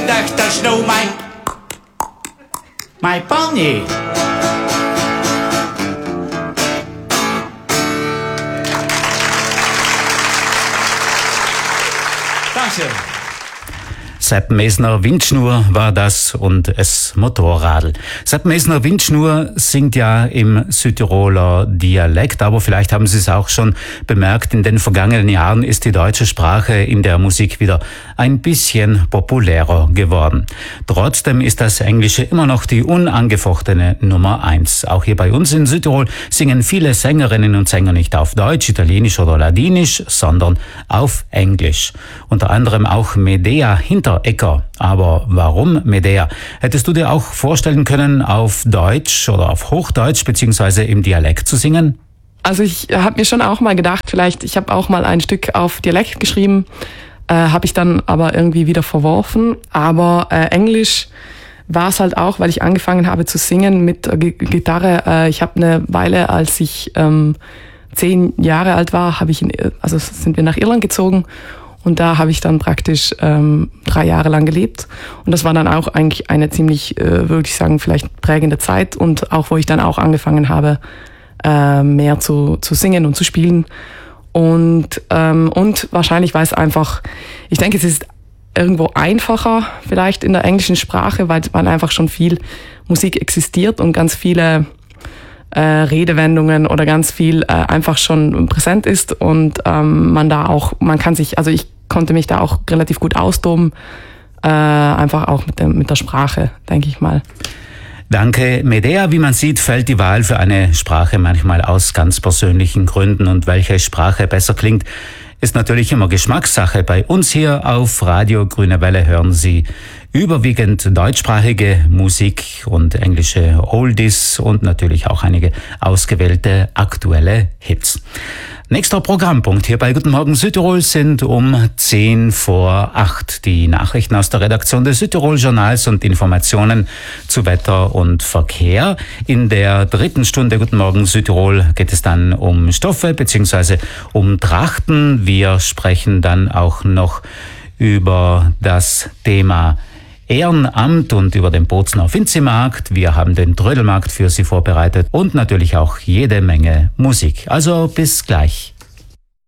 gedacht, das ist noch mein Pony. Danke. Sepp Mesner-Windschnur war das und es Motorradl. Sepp Mesner-Windschnur singt ja im Südtiroler Dialekt, aber vielleicht haben Sie es auch schon bemerkt, in den vergangenen Jahren ist die deutsche Sprache in der Musik wieder ein bisschen populärer geworden. Trotzdem ist das Englische immer noch die unangefochtene Nummer 1. Auch hier bei uns in Südtirol singen viele Sängerinnen und Sänger nicht auf Deutsch, Italienisch oder Ladinisch, sondern auf Englisch. Unter anderem auch Medea Hinteregger. Aber warum Medea? Hättest du dir auch vorstellen können, auf Deutsch oder auf Hochdeutsch beziehungsweise im Dialekt zu singen? Also ich habe mir schon auch mal gedacht, vielleicht, ich habe auch mal ein Stück auf Dialekt geschrieben, habe ich dann aber irgendwie wieder verworfen. Aber Englisch war es halt auch, weil ich angefangen habe zu singen mit Gitarre. Ich habe eine Weile, als ich 10 Jahre alt war, sind wir nach Irland gezogen. Und da habe ich dann praktisch 3 Jahre lang gelebt. Und das war dann auch eigentlich eine ziemlich, würde ich sagen, vielleicht prägende Zeit. Und auch, wo ich dann auch angefangen habe, mehr zu singen und zu spielen. Und wahrscheinlich, weil es einfach, ich denke, es ist irgendwo einfacher vielleicht in der englischen Sprache, weil einfach schon viel Musik existiert und ganz viele Redewendungen oder ganz viel einfach schon präsent ist und ich konnte mich da auch relativ gut austoben, einfach auch mit der Sprache, denke ich mal. Danke, Medea. Wie man sieht, fällt die Wahl für eine Sprache manchmal aus ganz persönlichen Gründen und welche Sprache besser klingt, ist natürlich immer Geschmackssache. Bei uns hier auf Radio Grüne Welle hören Sie überwiegend deutschsprachige Musik und englische Oldies und natürlich auch einige ausgewählte aktuelle Hits. Nächster Programmpunkt hier bei Guten Morgen Südtirol sind um 7:10 die Nachrichten aus der Redaktion des Südtirol-Journals und Informationen zu Wetter und Verkehr. In der 3. Stunde Guten Morgen Südtirol geht es dann um Stoffe bzw. um Trachten. Wir sprechen dann auch noch über das Thema Ehrenamt und über den Bozner Finzimarkt. Wir haben den Trödelmarkt für Sie vorbereitet und natürlich auch jede Menge Musik. Also bis gleich.